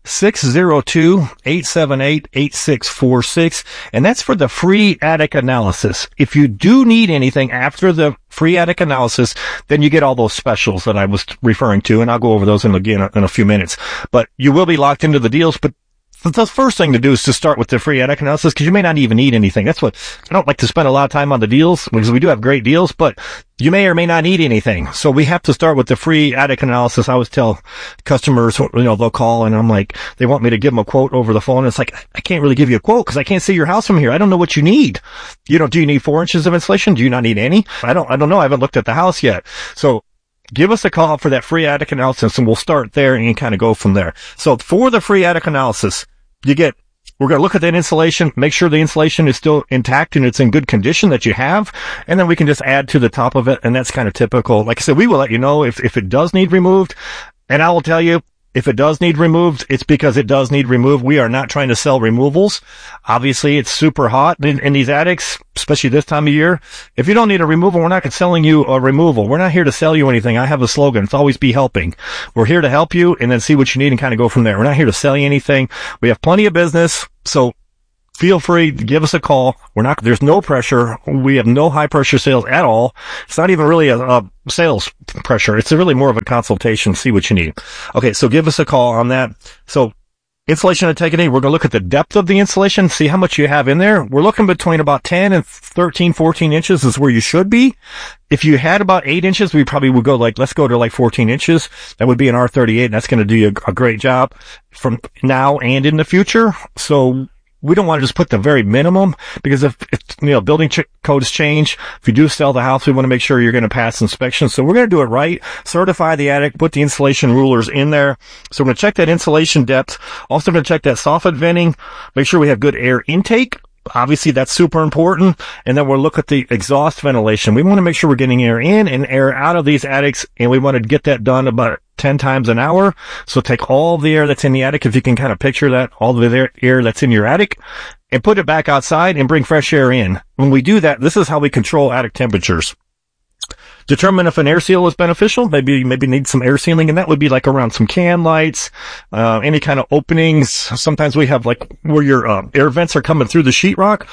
six oh two, eight seven eight, eight six four six. And that's for the free attic analysis. If you do need anything after the free attic analysis, then you get all those specials that I was referring to, and I'll go over those in again in a few minutes. But you will be locked into the deals, but the first thing to do is to start with the free attic analysis, because you may not even need anything. That's what I don't like to spend a lot of time on the deals, because we do have great deals, but you may or may not need anything. So we have to start with the free attic analysis. I always tell customers, you know, they'll call and I'm like, they want me to give them a quote over the phone. It's like, I can't really give you a quote because I can't see your house from here. I don't know what you need. You know, do you need four inches of insulation? Do you not need any? I don't, I don't know. I haven't looked at the house yet. So give us a call for that free attic analysis, and we'll start there and kind of go from there. So for the free attic analysis, you get, we're going to look at that insulation, make sure the insulation is still intact and it's in good condition that you have, and then we can just add to the top of it, and that's kind of typical. Like I said, we will let you know if, if it does need removed, and I will tell you, if it does need removed, it's because it does need removed. We are not trying to sell removals. Obviously, it's super hot in, in these attics, especially this time of year. If you don't need a removal, we're not selling you a removal. We're not here to sell you anything. I have a slogan. It's always be helping. We're here to help you and then see what you need and kind of go from there. We're not here to sell you anything. We have plenty of business. So feel free to give us a call. We're not, there's no pressure. We have no high pressure sales at all. It's not even really a, a sales pressure. It's really more of a consultation. See what you need. Okay. So give us a call on that. So insulation integrity, we're going to look at the depth of the insulation, see how much you have in there. We're looking between about ten and thirteen, fourteen inches is where you should be. If you had about eight inches, we probably would go like, let's go to like fourteen inches. That would be an R thirty-eight, and that's going to do you a, a great job from now and in the future. So we don't want to just put the very minimum, because if, if you know, building ch- codes change, if you do sell the house, we want to make sure you're going to pass inspection. So we're going to do it right, certify the attic, put the insulation rulers in there. So we're going to check that insulation depth. Also going to check that soffit venting, make sure we have good air intake. Obviously, that's super important. And then we'll look at the exhaust ventilation. We want to make sure we're getting air in and air out of these attics, and we want to get that done about ten times an hour. So take all the air that's in the attic, if you can kind of picture that, all the air that's in your attic, and put it back outside and bring fresh air in. When we do that, this is how we control attic temperatures. Determine if an air seal is beneficial. Maybe, maybe need some air sealing, and that would be like around some can lights, uh, any kind of openings. Sometimes we have like where your uh, air vents are coming through the sheetrock.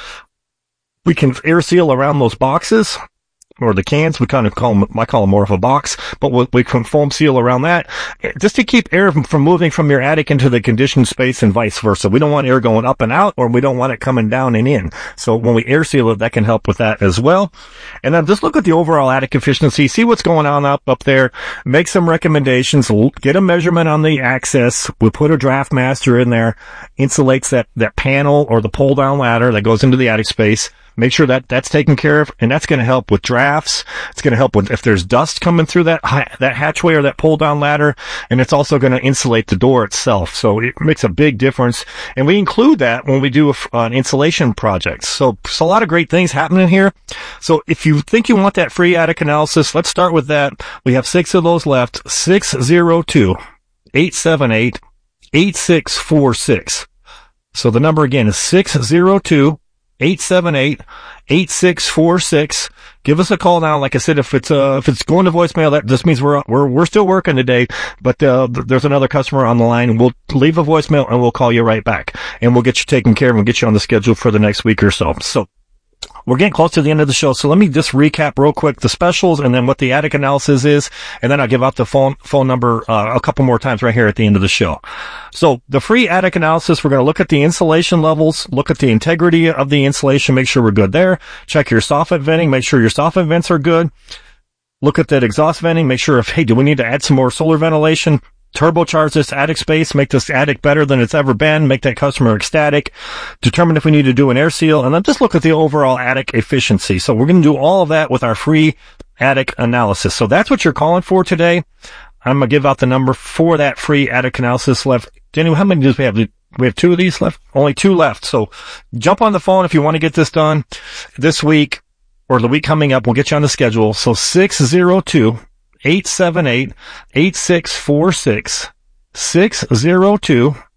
We can air seal around those boxes, or the cans. We kind of call them, I call them more of a box, but we, we can foam seal around that just to keep air from, from moving from your attic into the conditioned space and vice versa. We don't want air going up and out, or we don't want it coming down and in. So when we air seal it, that can help with that as well. And then just look at the overall attic efficiency, see what's going on up, up there, make some recommendations, get a measurement on the access. We'll put a draft master in there, insulates that, that panel or the pull down ladder that goes into the attic space. Make sure that that's taken care of, and that's going to help with drafts. It's going to help with if there's dust coming through that that hatchway or that pull-down ladder, and it's also going to insulate the door itself. So it makes a big difference, and we include that when we do a, an insulation project. So it's a lot of great things happening here. So if you think you want that free attic analysis, let's start with that. We have six of those left. six oh two, eight seven eight, eight six four six. So the number again is six oh two, eight seven eight, eight six four six. Give us a call now. Like I said, if it's, uh, if it's going to voicemail, that just means we're, we're, we're still working today, but, uh, there's another customer on the line, and we'll leave a voicemail and we'll call you right back, and we'll get you taken care of and get you on the schedule for the next week or so. So we're getting close to the end of the show, so let me just recap real quick the specials and then what the attic analysis is, and then I'll give out the phone phone number uh, a couple more times right here at the end of the show. So the free attic analysis, we're going to look at the insulation levels, look at the integrity of the insulation, make sure we're good there. Check your soffit venting, make sure your soffit vents are good. Look at that exhaust venting, make sure if, hey, do we need to add some more solar ventilation? Turbocharge this attic space, make this attic better than it's ever been, make that customer ecstatic, determine if we need to do an air seal, and then just look at the overall attic efficiency. So we're going to do all of that with our free attic analysis. So that's what you're calling for today. I'm going to give out the number for that free attic analysis left. Daniel, how many do we have? We have two of these left? Only two left. So jump on the phone if you want to get this done this week or the week coming up. We'll get you on the schedule. So six oh two, eight seven eight, eight six four six, six oh two,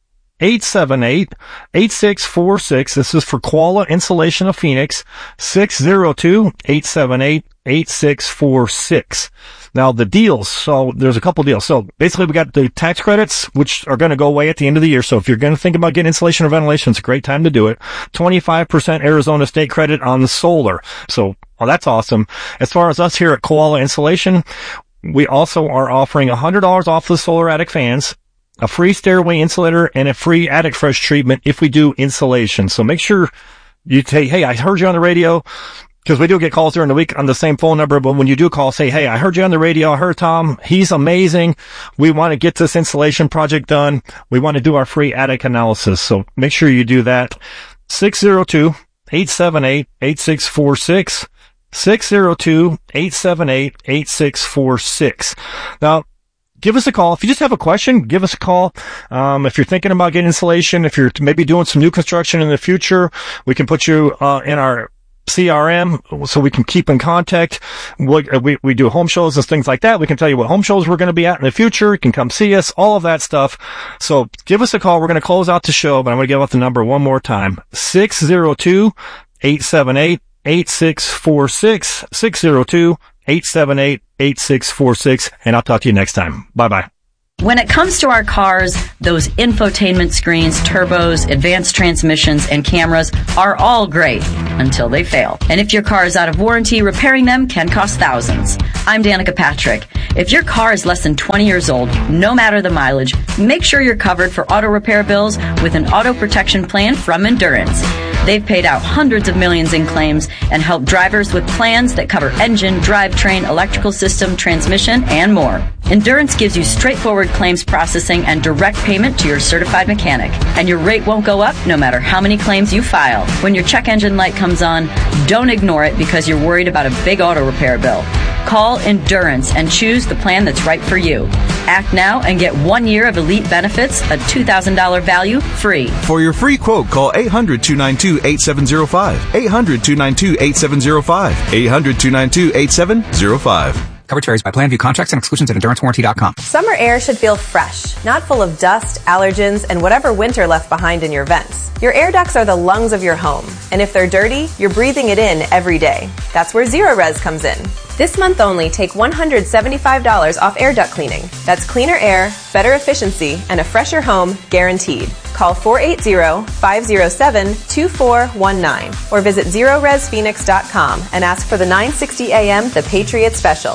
eight seven eight, eight six four six. This is for Koala Insulation of Phoenix, six oh two, eight seven eight, eight six four six. Now, the deals, so there's a couple deals. So basically, we got the tax credits, which are going to go away at the end of the year. So if you're going to think about getting insulation or ventilation, it's a great time to do it. twenty-five percent Arizona State credit on the solar. So, well, that's awesome. As far as us here at Koala Insulation, we also are offering one hundred dollars off the solar attic fans, a free stairway insulator, and a free attic fresh treatment if we do insulation. So make sure you say, hey, I heard you on the radio. Because we do get calls during the week on the same phone number, but when you do call, say, hey, I heard you on the radio. I heard Tom. He's amazing. We want to get this installation project done. We want to do our free attic analysis. So make sure you do that. six oh two, eight seven eight, eight six four six. six oh two, eight seven eight, eight six four six. Now, give us a call. If you just have a question, give us a call. Um, if you're thinking about getting insulation, if you're maybe doing some new construction in the future, we can put you uh, in our C R M so we can keep in contact. We, we, we do home shows and things like that. We can tell you what home shows we're going to be at in the future. You can come see us, all of that stuff. So give us a call. We're going to close out the show, but I'm going to give out the number one more time. six oh two, eight seven eight, eight six four six. six oh two, eight seven eight, eight six four six. And I'll talk to you next time. Bye-bye. When it comes to our cars, those infotainment screens, turbos, advanced transmissions, and cameras are all great until they fail. And if your car is out of warranty, repairing them can cost thousands. I'm Danica Patrick. If your car is less than twenty years old, no matter the mileage, make sure you're covered for auto repair bills with an auto protection plan from Endurance. They've paid out hundreds of millions in claims and helped drivers with plans that cover engine, drivetrain, electrical system, transmission, and more. Endurance gives you straightforward claims processing and direct payment to your certified mechanic. And your rate won't go up no matter how many claims you file. When your check engine light comes on, don't ignore it because you're worried about a big auto repair bill. Call Endurance and choose the plan that's right for you. Act now and get one year of elite benefits, a two thousand dollars value, free. For your free quote, call eight hundred, two nine two, eight seven zero five. eight hundred, two nine two, eight seven zero five. eight hundred, two nine two, eight seven zero five. Coverage varies by plan. View contracts and exclusions at endurance warranty dot com. Summer air should feel fresh, not full of dust, allergens, and whatever winter left behind in your vents. Your air ducts are the lungs of your home, and if they're dirty, you're breathing it in every day. That's where Zerorez comes in. This month only, take one hundred seventy-five dollars off air duct cleaning. That's cleaner air, better efficiency, and a fresher home guaranteed. Call four eight zero, five zero seven, two four one nine or visit Zerorez Phoenix dot com and ask for the nine sixty A M The Patriot Special.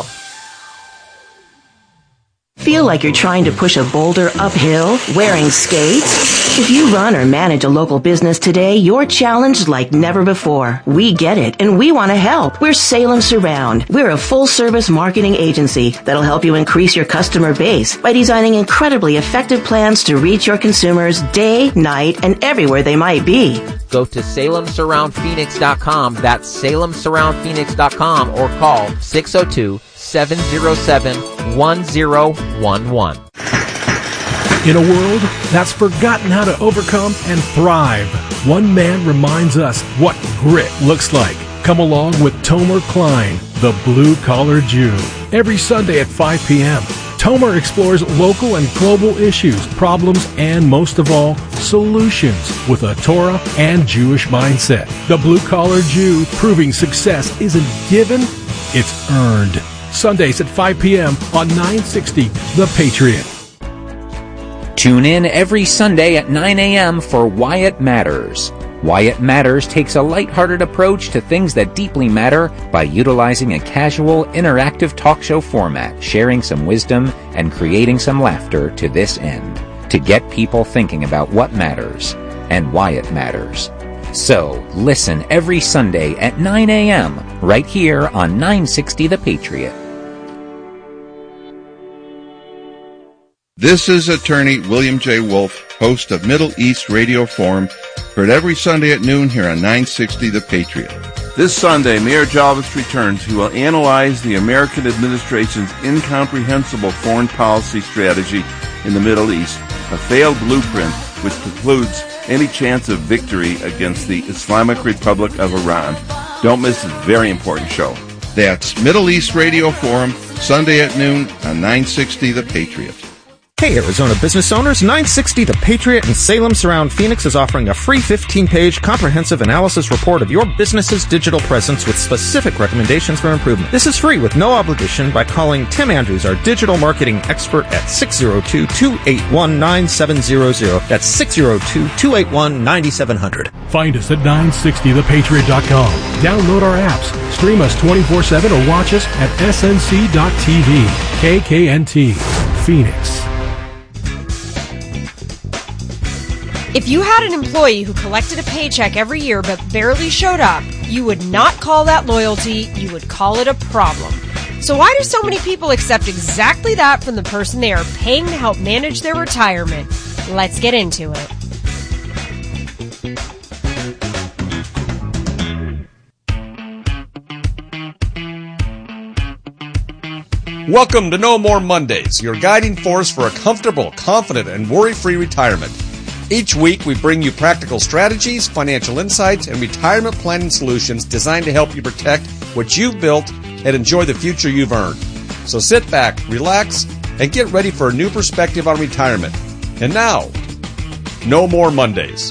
Feel like you're trying to push a boulder uphill wearing skates? If you run or manage a local business today, you're challenged like never before. We get it, and we want to help. We're Salem Surround. We're a full-service marketing agency that'll help you increase your customer base by designing incredibly effective plans to reach your consumers day, night, and everywhere they might be. Go to Salem Surround Phoenix dot com. That's Salem Surround Phoenix dot com or call six oh two, seven oh seven, one oh one one. In a world that's forgotten how to overcome and thrive, one man reminds us what grit looks like. Come along with Tomer Klein, the blue-collar Jew. Every Sunday at five p.m., Tomer explores local and global issues, problems, and most of all, solutions with a Torah and Jewish mindset. The blue-collar Jew, proving success isn't given, it's earned. Sundays at five p.m. on nine sixty The Patriot. Tune in every Sunday at nine a.m. for Why It Matters. Why It Matters takes a lighthearted approach to things that deeply matter by utilizing a casual, interactive talk show format, sharing some wisdom and creating some laughter to this end, to get people thinking about what matters and why it matters. So, listen every Sunday at nine a.m. right here on nine sixty The Patriot. This is attorney William J. Wolf, host of Middle East Radio Forum, heard every Sunday at noon here on nine sixty The Patriot. This Sunday, Mayor Jarvis returns. He will analyze the American administration's incomprehensible foreign policy strategy in the Middle East, a failed blueprint which precludes any chance of victory against the Islamic Republic of Iran. Don't miss this very important show. That's Middle East Radio Forum, Sunday at noon on nine sixty The Patriot. Hey Arizona business owners, nine sixty The Patriot in Salem Surround Phoenix is offering a free fifteen-page comprehensive analysis report of your business's digital presence with specific recommendations for improvement. This is free with no obligation by calling Tim Andrews, our digital marketing expert, at six oh two, two eight one, nine seven zero zero. That's six oh two, two eight one, nine seven zero zero. Find us at nine sixty the patriot dot com. Download our apps, stream us twenty-four seven, or watch us at S N C dot T V. K K N T, Phoenix. If you had an employee who collected a paycheck every year but barely showed up, you would not call that loyalty, you would call it a problem. So why do so many people accept exactly that from the person they are paying to help manage their retirement? Let's get into it. Welcome to No More Mondays, your guiding force for a comfortable, confident, and worry-free retirement. Each week, we bring you practical strategies, financial insights, and retirement planning solutions designed to help you protect what you've built and enjoy the future you've earned. So sit back, relax, and get ready for a new perspective on retirement. And now, No More Mondays.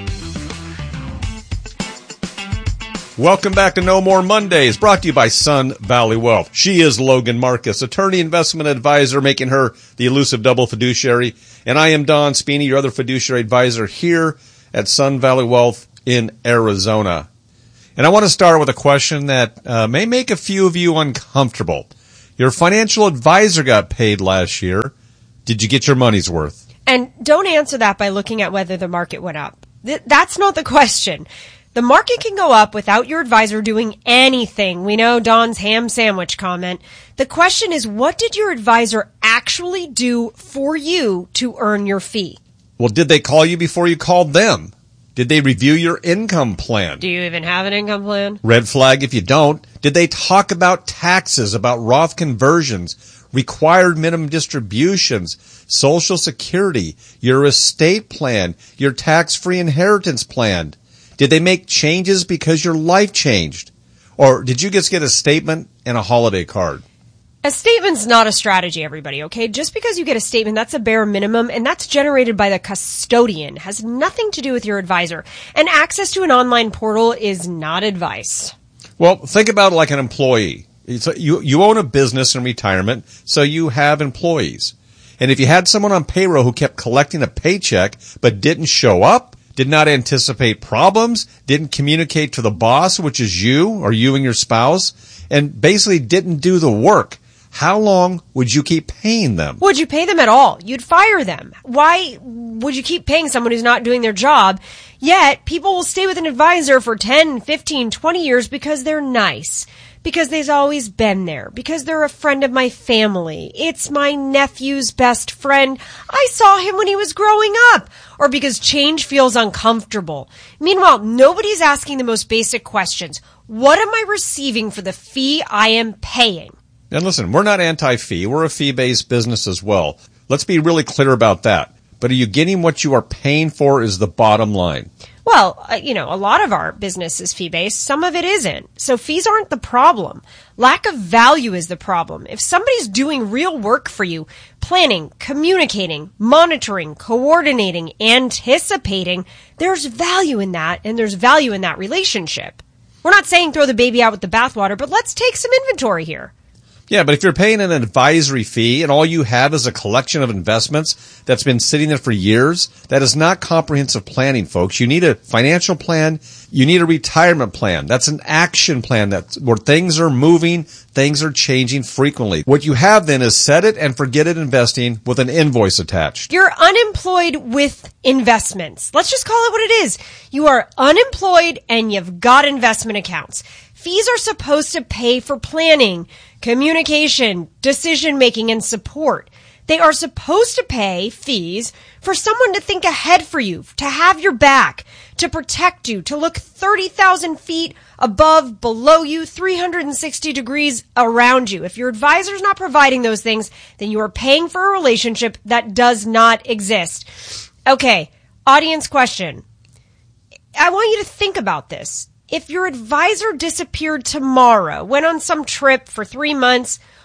Welcome back to No More Mondays, brought to you by Sun Valley Wealth. She is Logan Marcus, attorney investment advisor, making her the elusive double fiduciary. And I am Don Spini, your other fiduciary advisor here at Sun Valley Wealth in Arizona. And I want to start with a question that uh, may make a few of you uncomfortable. Your financial advisor got paid last year. Did you get your money's worth? And don't answer that by looking at whether the market went up. Th- that's not the question. The market can go up without your advisor doing anything. We know Don's ham sandwich comment. The question is, what did your advisor actually do for you to earn your fee? Well, did they call you before you called them? Did they review your income plan? Do you even have an income plan? Red flag if you don't. Did they talk about taxes, about Roth conversions, required minimum distributions, Social Security, your estate plan, your tax-free inheritance plan? Did they make changes because your life changed? Or did you just get a statement and a holiday card? A statement's not a strategy, everybody, okay? Just because you get a statement, that's a bare minimum, and that's generated by the custodian. Has nothing to do with your advisor. And access to an online portal is not advice. Well, think about it like an employee. You, you own a business in retirement, so you have employees. And if you had someone on payroll who kept collecting a paycheck but didn't show up, did not anticipate problems, didn't communicate to the boss, which is you or you and your spouse, and basically didn't do the work, how long would you keep paying them? Would you pay them at all? You'd fire them. Why would you keep paying someone who's not doing their job? Yet people will stay with an advisor for ten, fifteen, twenty years because they're nice. Because they've always been there. Because they're a friend of my family. It's my nephew's best friend. I saw him when he was growing up. Or because change feels uncomfortable. Meanwhile, nobody's asking the most basic questions. What am I receiving for the fee I am paying? And listen, we're not anti-fee. We're a fee-based business as well. Let's be really clear about that. But are you getting what you are paying for is the bottom line. Well, uh, you know, a lot of our business is fee-based. Some of it isn't. So fees aren't the problem. Lack of value is the problem. If somebody's doing real work for you, planning, communicating, monitoring, coordinating, anticipating, there's value in that, and there's value in that relationship. We're not saying throw the baby out with the bathwater, but let's take some inventory here. Yeah, but if you're paying an advisory fee and all you have is a collection of investments that's been sitting there for years, that is not comprehensive planning, folks. You need a financial plan. You need a retirement plan. That's an action plan that's where things are moving, things are changing frequently. What you have then is set it and forget it investing with an invoice attached. You're unemployed with investments. Let's just call it what it is. You are unemployed and you've got investment accounts. Fees are supposed to pay for planning, communication, decision-making, and support. They are supposed to pay fees for someone to think ahead for you, to have your back, to protect you, to look thirty thousand feet above, below you, three hundred sixty degrees around you. If your advisor's not providing those things, then you are paying for a relationship that does not exist. Okay, audience question. I want you to think about this. If your advisor disappeared tomorrow, went on some trip for three months,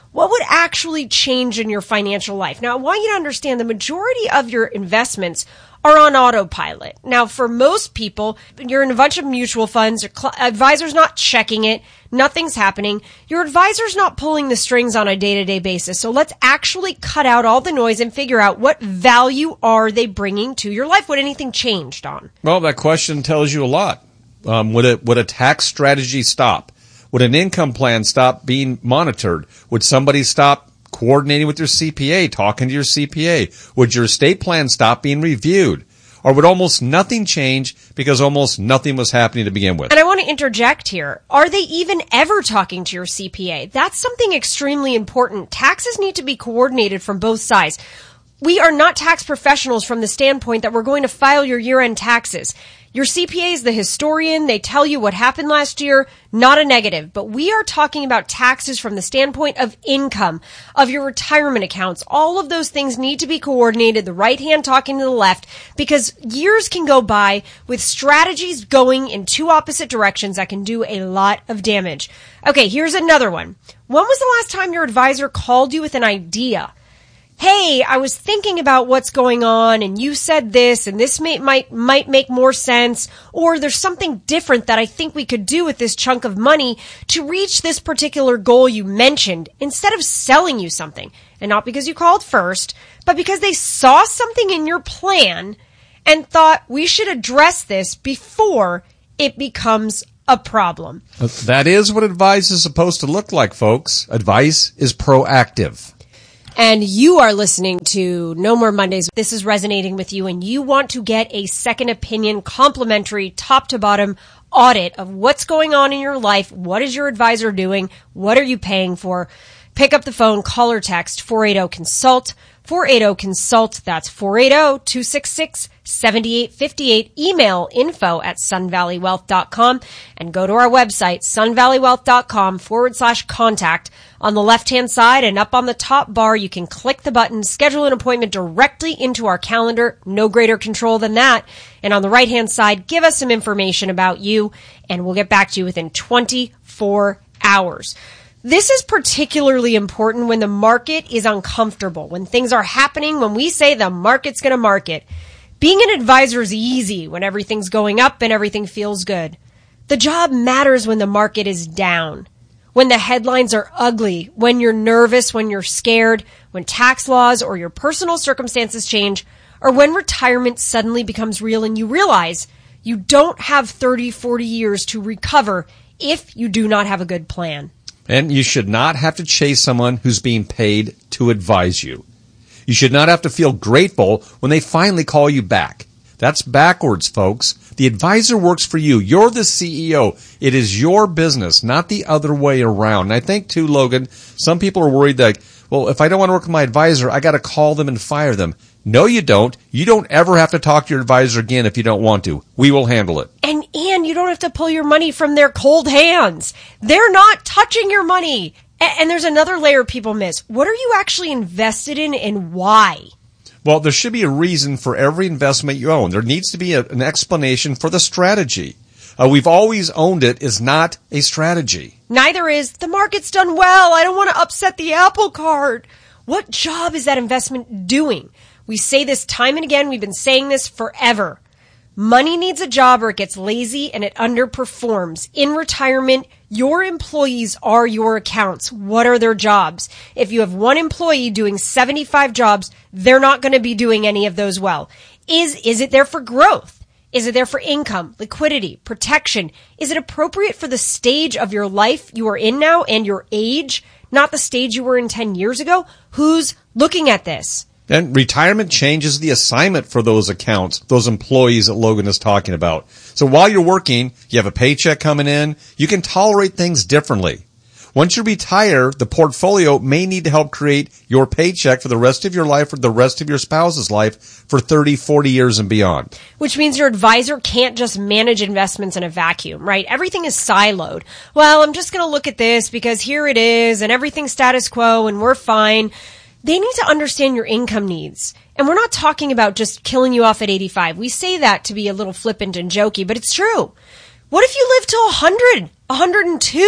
what would actually change in your financial life? Now, I want you to understand the majority of your investments are on autopilot. Now, for most people, you're in a bunch of mutual funds, your cl- advisor's not checking it, nothing's happening. Your advisor's not pulling the strings on a day-to-day basis. So let's actually cut out all the noise and figure out what value are they bringing to your life? Would anything change, Don? Well, that question tells you a lot. Um, would a, would a tax strategy stop? Would an income plan stop being monitored? Would somebody stop coordinating with your C P A, talking to your C P A? Would your estate plan stop being reviewed? Or would almost nothing change because almost nothing was happening to begin with? And I want to interject here. Are they even ever talking to your C P A? That's something extremely important. Taxes need to be coordinated from both sides. We are not tax professionals from the standpoint that we're going to file your year-end taxes. Your C P A is the historian. They tell you what happened last year, not a negative. But we are talking about taxes from the standpoint of income, of your retirement accounts. All of those things need to be coordinated, the right hand talking to the left, because years can go by with strategies going in two opposite directions that can do a lot of damage. Okay, here's another one. When was the last time your advisor called you with an idea? Hey, I was thinking about what's going on and you said this and this may, might, might make more sense, or there's something different that I think we could do with this chunk of money to reach this particular goal you mentioned, instead of selling you something. And not because you called first, but because they saw something in your plan and thought we should address this before it becomes a problem. That is what advice is supposed to look like, folks. Advice is proactive. And you are listening to No More Mondays. This is resonating with you and you want to get a second opinion, complimentary, top to bottom audit of what's going on in your life. What is your advisor doing? What are you paying for? Pick up the phone, call or text four eight zero consult, four eight zero consult. That's four eight zero, two six six, seven eight five eight. Email info at sunvalleywealth dot com and go to our website, sunvalleywealth.com forward slash contact. On the left-hand side and up on the top bar, you can click the button, schedule an appointment directly into our calendar. No greater control than that. And on the right-hand side, give us some information about you, and we'll get back to you within twenty-four hours. This is particularly important when the market is uncomfortable, when things are happening, when we say the market's going to market. Being an advisor is easy when everything's going up and everything feels good. The job matters when the market is down. When the headlines are ugly, when you're nervous, when you're scared, when tax laws or your personal circumstances change, or when retirement suddenly becomes real and you realize you don't have thirty, forty years to recover if you do not have a good plan. And you should not have to chase someone who's being paid to advise you. You should not have to feel grateful when they finally call you back. That's backwards, folks. The advisor works for you. You're the C E O. It is your business, not the other way around. And I think, too, Logan, some people are worried that, well, if I don't want to work with my advisor, I got to call them and fire them. No, you don't. You don't ever have to talk to your advisor again if you don't want to. We will handle it. And, and you don't have to pull your money from their cold hands. They're not touching your money. And, and there's another layer people miss. What are you actually invested in and why? Well, there should be a reason for every investment you own. There needs to be a, an explanation for the strategy. Uh, we've always owned it is not a strategy. Neither is the market's done well. I don't want to upset the apple cart. What job is that investment doing? We say this time and again. We've been saying this forever. Money needs a job or it gets lazy and it underperforms. In retirement, your employees are your accounts. What are their jobs? If you have one employee doing seventy-five jobs, they're not going to be doing any of those well. Is, is it there for growth? Is it there for income, liquidity, protection? Is it appropriate for the stage of your life you are in now and your age, not the stage you were in ten years ago? Who's looking at this? And retirement changes the assignment for those accounts, those employees that Logan is talking about. So while you're working, you have a paycheck coming in, you can tolerate things differently. Once you retire, the portfolio may need to help create your paycheck for the rest of your life or the rest of your spouse's life for thirty, forty years and beyond. Which means your advisor can't just manage investments in a vacuum, right? Everything is siloed. Well, I'm just going to look at this because here it is and everything's status quo and we're fine. They need to understand your income needs. And we're not talking about just killing you off at eighty-five. We say that to be a little flippant and jokey, but it's true. What if you live till one hundred, one hundred two?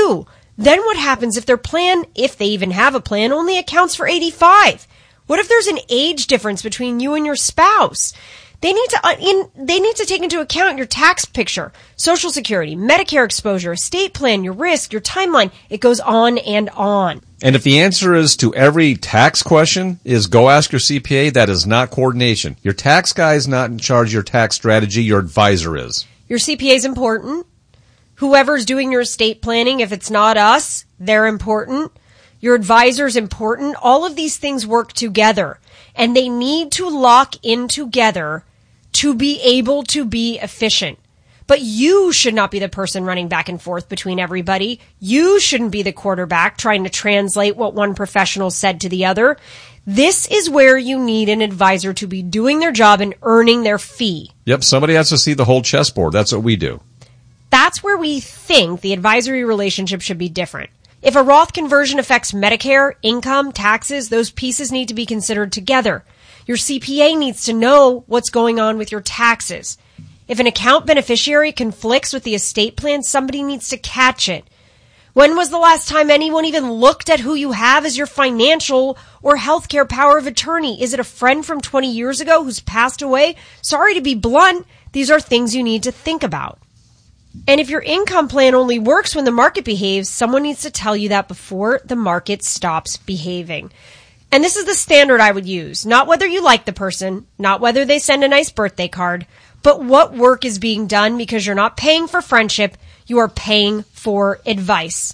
Then what happens if their plan, if they even have a plan, only accounts for eighty-five? What if there's an age difference between you and your spouse? They need to uh, in, they need to take into account your tax picture, Social Security, Medicare exposure, estate plan, your risk, your timeline. It goes on and on. And if the answer is to every tax question is go ask your C P A, that is not coordination. Your tax guy is not in charge of your tax strategy. Your advisor is. Your C P A is important. Whoever's doing your estate planning, if it's not us, they're important. Your advisor is important. All of these things work together, and they need to lock in together to be able to be efficient. But you should not be the person running back and forth between everybody. You shouldn't be the quarterback trying to translate what one professional said to the other. This is where you need an advisor to be doing their job and earning their fee. Yep, somebody has to see the whole chessboard. That's what we do. That's where we think the advisory relationship should be different. If a Roth conversion affects Medicare, income, taxes, those pieces need to be considered together. Your C P A needs to know what's going on with your taxes. If an account beneficiary conflicts with the estate plan, somebody needs to catch it. When was the last time anyone even looked at who you have as your financial or healthcare power of attorney? Is it a friend from twenty years ago who's passed away? Sorry to be blunt, these are things you need to think about. And if your income plan only works when the market behaves, someone needs to tell you that before the market stops behaving. And this is the standard I would use. Not whether you like the person, not whether they send a nice birthday card, but what work is being done, because you're not paying for friendship, you are paying for advice.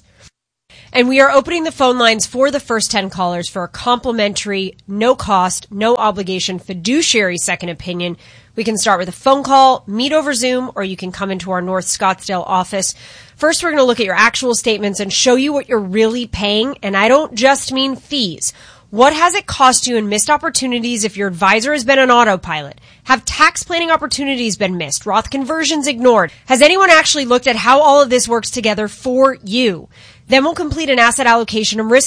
And we are opening the phone lines for the first ten callers for a complimentary, no cost, no obligation fiduciary second opinion. We can start with a phone call, meet over Zoom, or you can come into our North Scottsdale office. First, we're going to look at your actual statements and show you what you're really paying. And I don't just mean fees. What has it cost you in missed opportunities if your advisor has been on autopilot? Have tax planning opportunities been missed? Roth conversions ignored? Has anyone actually looked at how all of this works together for you? Then we'll complete an asset allocation and risk